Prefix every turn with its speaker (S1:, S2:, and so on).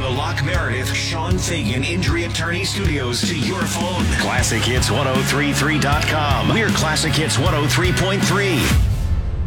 S1: the Locke Meredith Sean Fagan Injury Attorney Studios to your phone. ClassicHits1033.com. We're Classic Hits 103.3.